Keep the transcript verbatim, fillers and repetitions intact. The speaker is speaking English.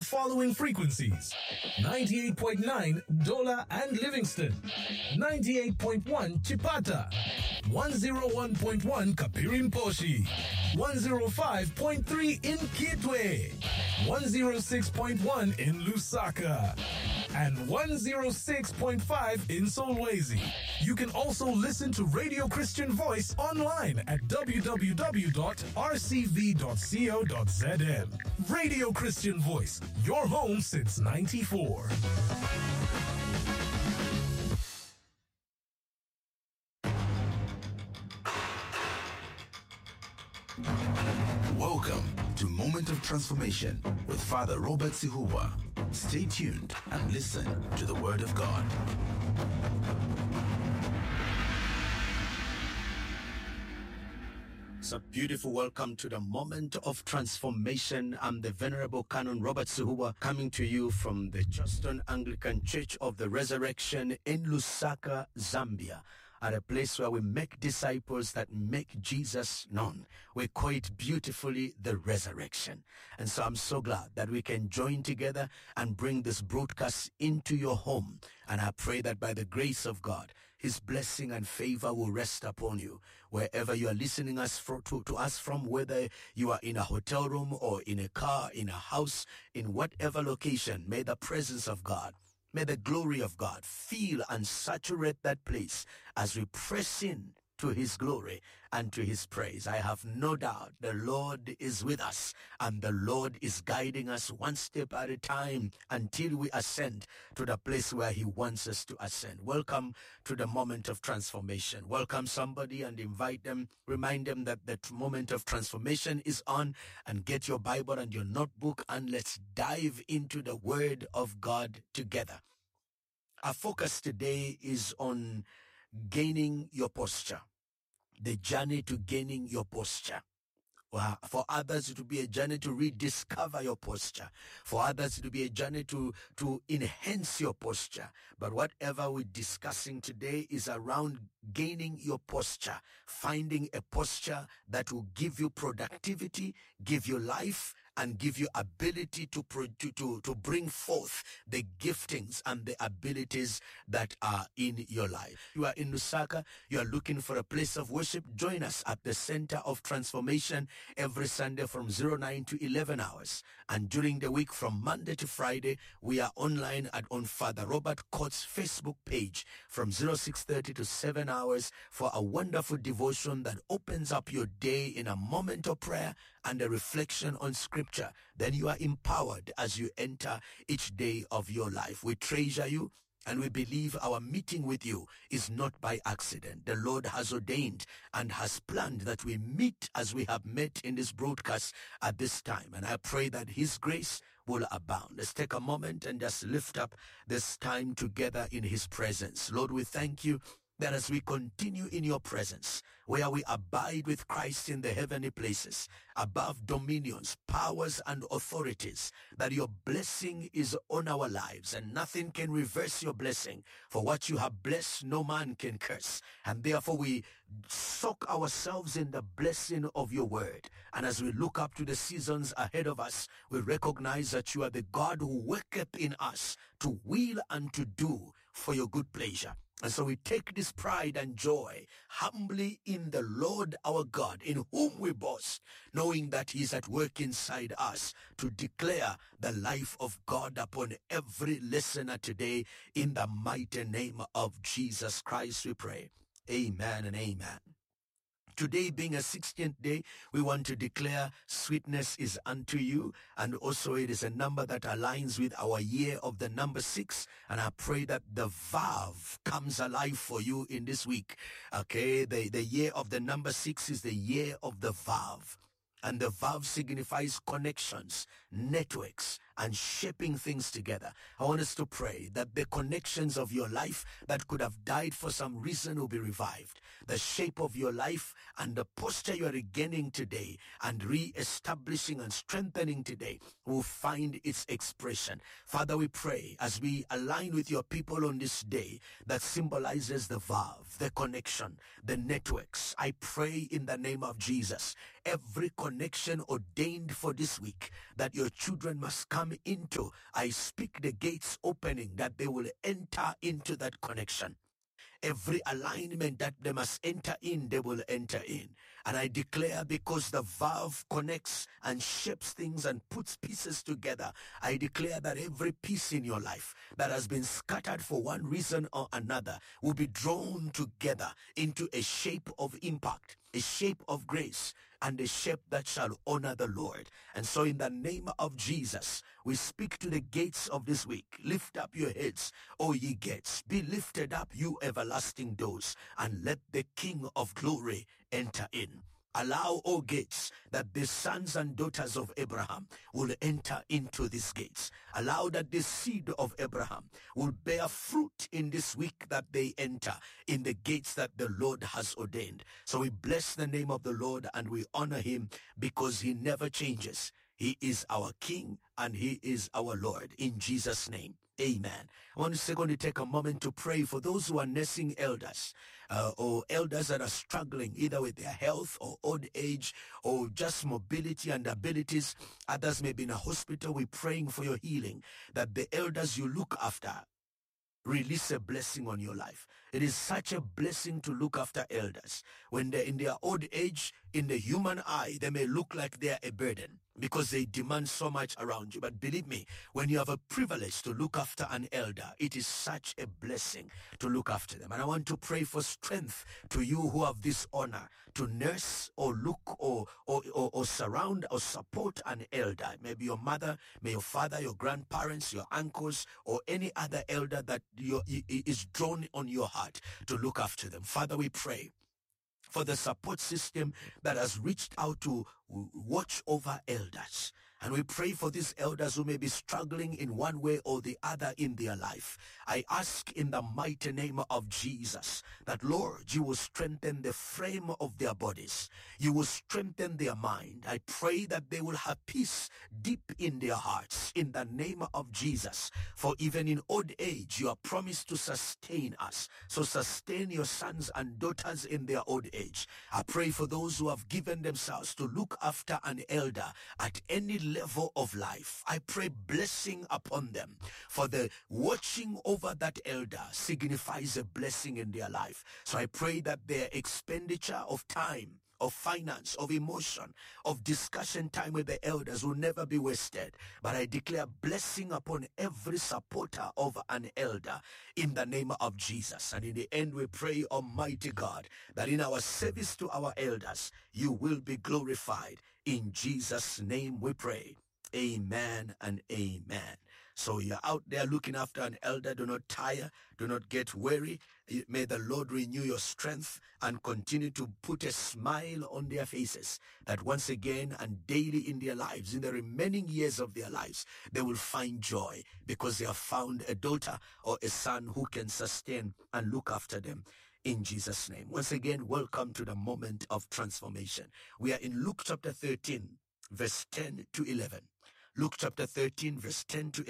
following frequencies: ninety-eight point nine Dola and Livingston, ninety-eight point one Chipata, one oh one point one Kapirimposhi, one oh five point three in Kitwe, one oh six point one in Lusaka, and one oh six point five in Solwezi. You can also listen to Radio Christian Voice online at w w w dot r c v dot co dot z m. Radio Christian Voice, your home since ninety-four. Welcome to Moment of Transformation with Father Robert Sihuwa. Stay tuned and listen to the Word of God. It's a beautiful welcome to the Moment of Transformation. I'm the Venerable Canon Robert Sihuwa, coming to you from the Justin Anglican Church of the Resurrection in Lusaka, Zambia, at a place where we make disciples that make Jesus known. We call it beautifully the resurrection. And so I'm so glad that we can join together and bring this broadcast into your home. And I pray that by the grace of God, His blessing and favor will rest upon you wherever you are listening us for, to, to us from, whether you are in a hotel room or in a car, in a house, in whatever location. May the presence of God, may the glory of God fill and saturate that place as we press in to His glory and to His praise. I have no doubt the Lord is with us, and the Lord is guiding us one step at a time until we ascend to the place where He wants us to ascend. Welcome to the Moment of Transformation. Welcome somebody and invite them. Remind them that the Moment of Transformation is on, and get your Bible and your notebook and let's dive into the Word of God together. Our focus today is on gaining your posture. The journey to gaining your posture. For others, it will be a journey to rediscover your posture. For others, it will be a journey to, to enhance your posture. But whatever we're discussing today is around gaining your posture, finding a posture that will give you productivity, give you life, and give you ability to, to, to, to bring forth the giftings and the abilities that are in your life. You are in Lusaka, you are looking for a place of worship, join us at the Center of Transformation every Sunday from nine to eleven hours. And during the week from Monday to Friday, we are online at on Father Robert Court's Facebook page from six thirty to seven hours for a wonderful devotion that opens up your day in a moment of prayer and a reflection on Scripture. Then you are empowered as you enter each day of your life. We treasure you, and we believe our meeting with you is not by accident. The Lord has ordained and has planned that we meet as we have met in this broadcast at this time. And I pray that His grace will abound. Let's take a moment and just lift up this time together in His presence. Lord, we thank you that as we continue in your presence, where we abide with Christ in the heavenly places, above dominions, powers, and authorities, that your blessing is on our lives, and nothing can reverse your blessing. For what you have blessed, no man can curse. And therefore we soak ourselves in the blessing of your word. And as we look up to the seasons ahead of us, we recognize that you are the God who worketh in us to will and to do for your good pleasure. And so we take this pride and joy humbly in the Lord our God, in whom we boast, knowing that He is at work inside us to declare the life of God upon every listener today. In the mighty name of Jesus Christ we pray. Amen and amen. Today being a sixteenth day, we want to declare sweetness is unto you. And also it is a number that aligns with our year of the number six. And I pray that the Vav comes alive for you in this week. Okay, the, the year of the number six is the year of the Vav. And the Vav signifies connections, networks, and shaping things together. I want us to pray that the connections of your life that could have died for some reason will be revived. The shape of your life and the posture you are regaining today and re-establishing and strengthening today will find its expression. Father, we pray as we align with your people on this day that symbolizes the Vav, the connection, the networks. I pray in the name of Jesus, every connection ordained for this week that your children must come into, I speak the gates opening that they will enter into that connection. Every alignment that they must enter in, they will enter in. And I declare, because the valve connects and shapes things and puts pieces together, I declare that every piece in your life that has been scattered for one reason or another will be drawn together into a shape of impact, a shape of grace, and a shape that shall honor the Lord. And so in the name of Jesus, we speak to the gates of this week. Lift up your heads, O ye gates. Be lifted up, you everlasting doors, and let the King of glory enter in. Allow, O gates, that the sons and daughters of Abraham will enter into these gates. Allow that the seed of Abraham will bear fruit in this week that they enter in the gates that the Lord has ordained. So we bless the name of the Lord and we honor him because he never changes. He is our King and he is our Lord. In Jesus' name. Amen. I want to secondly take a moment to pray for those who are nursing elders uh, or elders that are struggling either with their health or old age or just mobility and abilities. Others may be in a hospital. We're praying for your healing, that the elders you look after release a blessing on your life. It is such a blessing to look after elders. When they're in their old age, in the human eye, they may look like they're a burden because they demand so much around you. But believe me, when you have a privilege to look after an elder, it is such a blessing to look after them. And I want to pray for strength to you who have this honor to nurse or look or or, or, or surround or support an elder. Maybe your mother, may your father, your grandparents, your uncles, or any other elder that you, is drawn on your heart to look after them. Father, we pray for the support system that has reached out to watch over elders. And we pray for these elders who may be struggling in one way or the other in their life. I ask in the mighty name of Jesus that, Lord, you will strengthen the frame of their bodies. You will strengthen their mind. I pray that they will have peace deep in their hearts in the name of Jesus. For even in old age, you are promised to sustain us. So sustain your sons and daughters in their old age. I pray for those who have given themselves to look after an elder at any level of life. I pray blessing upon them, for the watching over that elder signifies a blessing in their life. So I pray that their expenditure of time, of finance, of emotion, of discussion time with the elders will never be wasted. But I declare blessing upon every supporter of an elder in the name of Jesus. And in the end, we pray, Almighty God, that in our service to our elders, you will be glorified. In Jesus' name we pray. Amen and amen. So you're out there looking after an elder. Do not tire. Do not get weary. May the Lord renew your strength and continue to put a smile on their faces, that once again and daily in their lives, in the remaining years of their lives, they will find joy because they have found a daughter or a son who can sustain and look after them. In Jesus' name. Once again, welcome to the moment of transformation. We are in Luke chapter thirteen, verse ten to eleven. Luke chapter thirteen, verse ten to eleven.